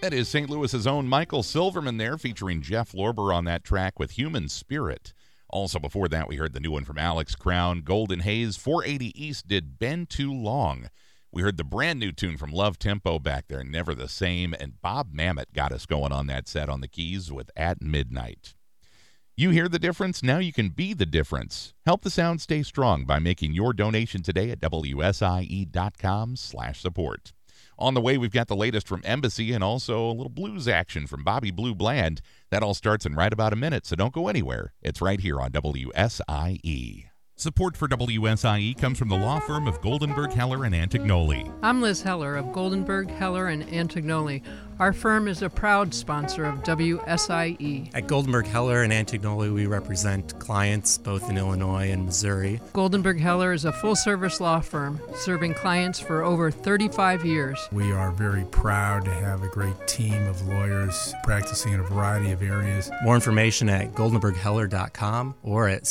That is St. Louis's own Michael Silverman there, featuring Jeff Lorber on that track with Human Spirit. Also before that, we heard the new one from Alex Crown, Golden Haze. 480 East did Been Too Long. We heard the brand new tune from Love Tempo back there, Never the Same, and Bob Mamet got us going on that set on the keys with At Midnight. You hear the difference? Now you can be the difference. Help the sound stay strong by making your donation today at WSIE.com/support. On the way, we've got the latest from Embassy and also a little blues action from Bobby Blue Bland. That all starts in right about a minute, so don't go anywhere. It's right here on WSIE. Support for WSIE comes from the law firm of Goldenberg, Heller, and Antignoli. I'm Liz Heller of Goldenberg, Heller, and Antignoli. Our firm is a proud sponsor of WSIE. At Goldenberg, Heller, and Antignoli, we represent clients both in Illinois and Missouri. Goldenberg, Heller is a full-service law firm serving clients for over 35 years. We are very proud to have a great team of lawyers practicing in a variety of areas. More information at goldenbergheller.com or at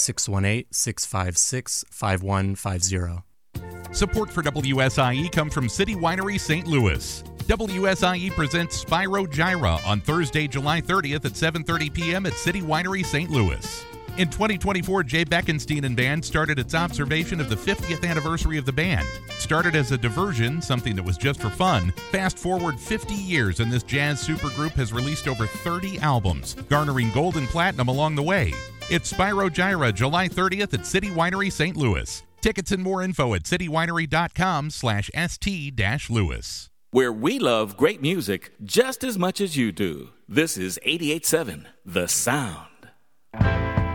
618-656-5150. Support for WSIE comes from City Winery St. Louis. WSIE presents Spyro Gyra on Thursday, July 30th at 7:30 p.m. at City Winery St. Louis. In 2024, Jay Beckenstein and Band started its observation of the 50th anniversary of the band. Started as a diversion, something that was just for fun. Fast forward 50 years and this jazz supergroup has released over 30 albums, garnering gold and platinum along the way. It's Spyro Gyra, July 30th at City Winery St. Louis. Tickets and more info at citywinery.com/st-louis. Where we love great music just as much as you do. This is 88.7 The Sound.